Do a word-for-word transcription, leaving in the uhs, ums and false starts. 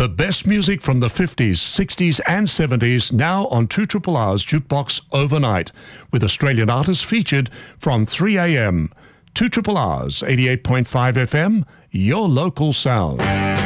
The best music from the fifties, sixties and seventies now on two R R R's Jukebox Overnight, with Australian artists featured from three a m. two R R R's eighty-eight point five F M, your local sound.